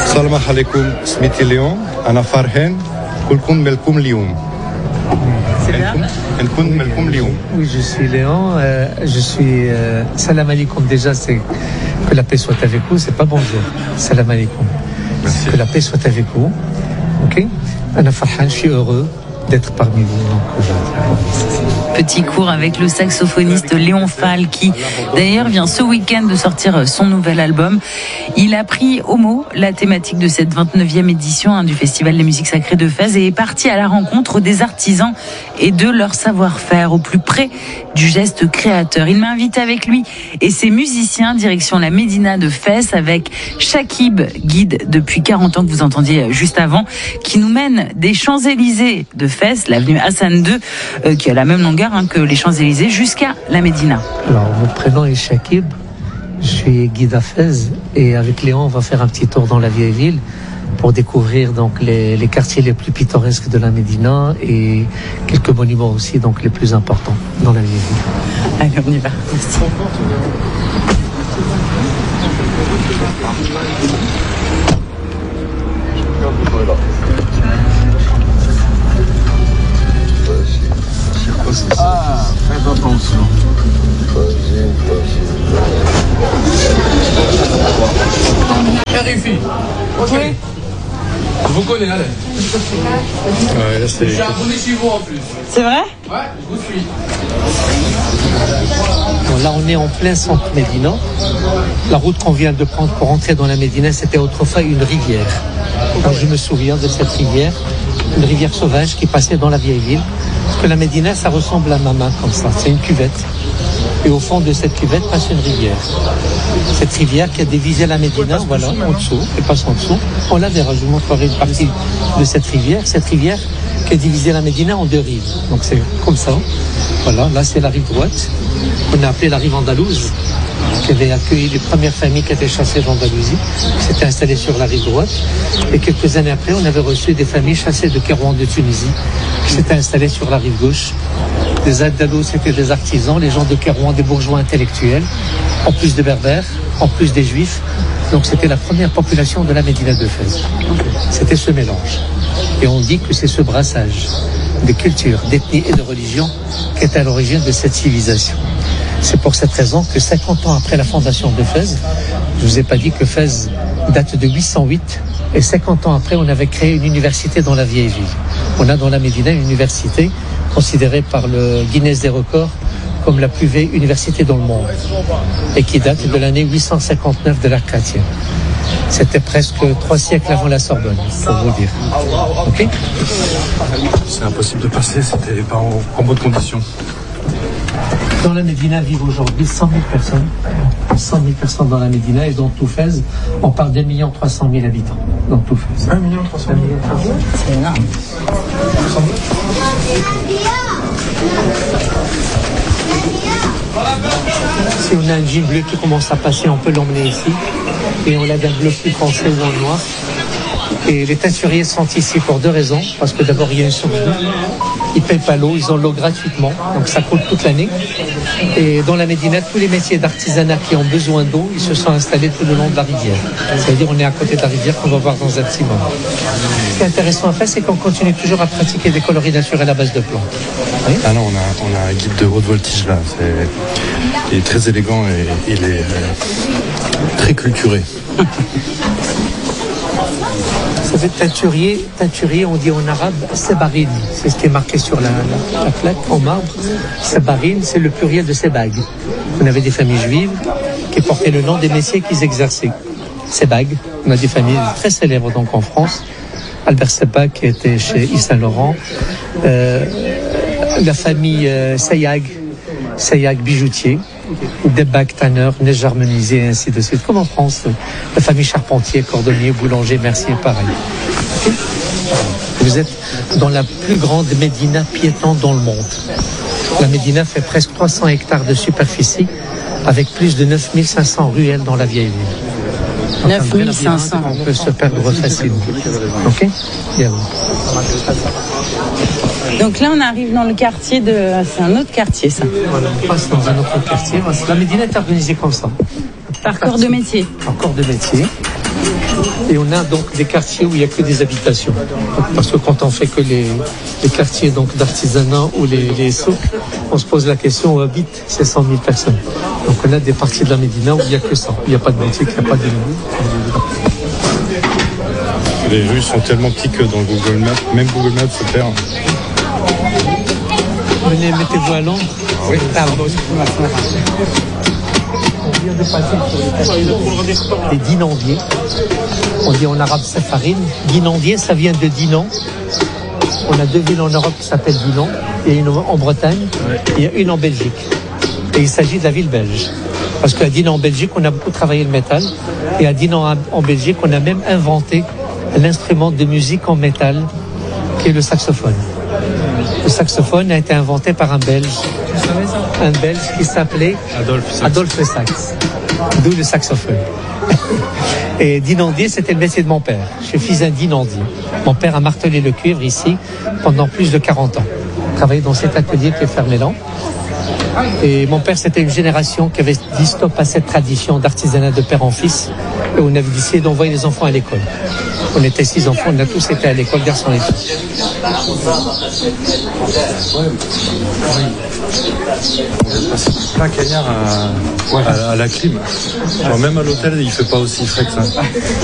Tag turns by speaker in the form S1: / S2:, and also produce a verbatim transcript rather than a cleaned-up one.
S1: Salam alaikum, Smiti Léon, Anna Farhen, Kulkun Melkoum Lioum.
S2: C'est bien.
S1: Melkoum Melkoum Lioum.
S2: Oui, je suis Léon. Euh, je suis. Euh, salam alaikum, déjà, c'est que la paix soit avec vous, c'est pas bonjour. Salam alaikum. Que la paix soit avec vous. Ok. Anna Farhen, je suis heureux d'être parmi vous. Donc,
S3: petit cours avec le saxophoniste Léon Fall qui d'ailleurs vient ce week-end de sortir son nouvel album. Il a pris au mot la thématique de cette vingt-neuvième édition hein, du Festival des musiques sacrées de Fès et est parti à la rencontre des artisans et de leur savoir-faire au plus près du geste créateur. Il m'a invité avec lui et ses musiciens direction la Médina de Fès avec Chakib, guide depuis quarante ans que vous entendiez juste avant, qui nous mène des Champs-Élysées de Fès, l'avenue Hassan deux, euh, qui a la même longueur hein, que les Champs-Élysées, jusqu'à la Médina.
S2: Alors, mon prénom est Chakib, je suis guide à Fès et avec Léon, on va faire un petit tour dans la vieille ville pour découvrir donc les, les quartiers les plus pittoresques de la Médina et quelques monuments aussi donc les plus importants dans la vieille ville.
S3: Allez, on y va. Merci.
S4: Ah, faites attention.
S5: Vérifie. Ok. Je vous connais, allez.
S1: Ouais, là, c'est...
S5: Je suis abonné chez vous en plus.
S3: C'est vrai?
S5: Ouais, je vous suis.
S2: Bon, là, on est en plein centre Médina. La route qu'on vient de prendre pour entrer dans la Médina, c'était autrefois une rivière. Quand je me souviens de cette rivière, une rivière sauvage qui passait dans la vieille ville. Parce que la Médina, ça ressemble à ma main comme ça. C'est une cuvette. Et au fond de cette cuvette passe une rivière. Cette rivière qui a divisé la Médina, voilà, en dessous, elle passe en dessous. On la verra, je vous montrerai une partie de cette rivière. Cette rivière qui a divisé la Médina en deux rives. Donc c'est comme ça. Voilà, là c'est la rive droite. On a appelé la rive andalouse, qui avait accueilli les premières familles qui étaient chassées d'Andalousie, qui s'étaient installées sur la rive droite. Et quelques années après, on avait reçu des familles chassées de Kérouan de Tunisie, qui s'étaient installées sur la rive gauche. Les Andalous, c'était des artisans, les gens de Kérouan, des bourgeois intellectuels, en plus des berbères, en plus des juifs. Donc c'était la première population de la Médina de Fès. C'était ce mélange. Et on dit que c'est ce brassage de culture, d'ethnie et de religion qui est à l'origine de cette civilisation. C'est pour cette raison que cinquante ans après la fondation de Fès, je ne vous ai pas dit que Fès date de huit cent huit, et cinquante ans après, on avait créé une université dans la vieille ville. On a dans la Médina une université considérée par le Guinness des records comme la plus vieille université dans le monde, et qui date de l'année huit cent cinquante-neuf de l'ère chrétienne. C'était presque trois siècles avant la Sorbonne, pour vous dire. Ok ?
S1: C'est impossible de passer, c'était pas en, en bonne condition.
S2: Dans la Médina vivent aujourd'hui cent mille personnes. cent mille personnes dans la Médina, et dans tout Fès, on parle d'un million trois cent mille habitants. Dans tout Fès.
S1: un million trois cent mille.
S3: C'est énorme.
S2: Si on a un jean bleu qui commence à passer, on peut l'emmener ici. Et on a d'un bleu plus foncé ou un noir. Et les teinturiers sont ici pour deux raisons. Parce que d'abord, il y a une source d'eau. Ils ne payent pas l'eau, ils ont l'eau gratuitement. Donc ça coule toute l'année. Et dans la Médina, tous les métiers d'artisanat qui ont besoin d'eau, ils se sont installés tout le long de la rivière. C'est-à-dire qu'on est à côté de la rivière qu'on va voir dans un petit moment. Ce qui est intéressant à faire, c'est qu'on continue toujours à pratiquer des coloris naturels à base de plantes. Oui.
S1: Ah non, on a, on a un guide de haute voltige là. C'est, il est très élégant et il est euh, très culturé.
S2: Ça veut teinturier, teinturier, on dit en arabe sebarine. C'est ce qui est marqué sur la, la, la plaque en marbre. Sebarine, c'est le pluriel de sebag. On avait des familles juives qui portaient le nom des métiers qu'ils exerçaient. Sebag, on a des familles très célèbres donc en France. Albert Sebag qui était chez Yves Saint Laurent. Euh, la famille euh, Sayag, Sayag bijoutier. Debag, tanneur, neige harmonisée, et ainsi de suite. Comme en France, la famille Charpentier, cordonnier, boulanger, mercier, pareil. Okay. Vous êtes dans la plus grande Médina piétonne dans le monde. La Médina fait presque trois cents hectares de superficie, avec plus de neuf mille cinq cents ruelles dans la vieille ville.
S3: neuf mille cinq cents.
S2: On peut se perdre facilement. Ok ? Bien.
S3: Donc là, on arrive dans le quartier de... C'est un autre quartier, ça.
S2: Voilà, on passe dans un autre quartier. La Médina est organisée comme ça.
S3: Par corps de métier.
S2: Par corps de métier. Et on a donc des quartiers où il n'y a que des habitations. Parce que quand on fait que les, les quartiers donc d'artisanat ou les, les souks, on se pose la question où habitent ces cent mille personnes. Donc on a des parties de la Médina où il n'y a que ça. Il n'y a pas de boutique, il n'y a pas de...
S1: Les rues sont tellement petites que dans Google Maps, même Google Maps se perd.
S2: Venez, mettez-vous à l'ombre. Oui. On vient de passer sur les dinandiers. On dit en arabe safarine. Dinandier, ça vient de Dinan. On a deux villes en Europe qui s'appellent Dinan. Il y a une en Bretagne, il y a une en Belgique. Et il s'agit de la ville belge. Parce qu'à Dinan en Belgique, on a beaucoup travaillé le métal. Et à Dinan en Belgique, on a même inventé l'instrument de musique en métal qui est le saxophone. Le saxophone a été inventé par un Belge, un Belge qui s'appelait
S1: Adolphe Sax.
S2: Adolphe Sax, d'où le saxophone. Et dinandier, c'était le métier de mon père. Je suis fils d'un dinandier. Mon père a martelé le cuivre ici pendant plus de quarante ans. Il travaillait dans cet atelier qui est fermé là. Et mon père, c'était une génération qui avait dit stop à cette tradition d'artisanat de père en fils. Et on avait décidé d'envoyer les enfants à l'école. On était six enfants, on a tous été à l'école, garçons et filles.
S1: Plein cagnard à, à, à la clim. Genre même à l'hôtel, il fait pas aussi frais que ça.